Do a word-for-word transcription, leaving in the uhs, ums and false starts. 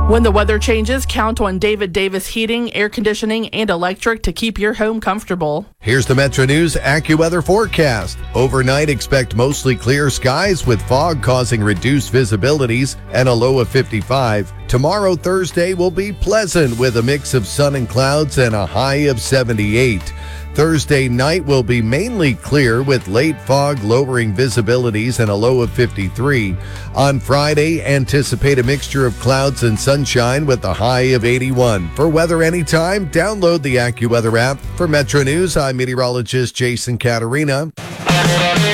When the weather changes, count on David Davis Heating, Air Conditioning, and Electric to keep your home comfortable. Here's the Metro News AccuWeather forecast. Overnight, expect mostly clear skies with fog causing reduced visibilities and a low of fifty-five. Tomorrow, Thursday, will be pleasant with a mix of sun and clouds and a high of seventy-eight. Thursday night will be mainly clear with late fog lowering visibilities and a low of fifty-three. On Friday, anticipate a mixture of clouds and sunshine with a high of eighty-one. For weather anytime, download the AccuWeather app. For Metro News, I'm meteorologist Jason Caterina.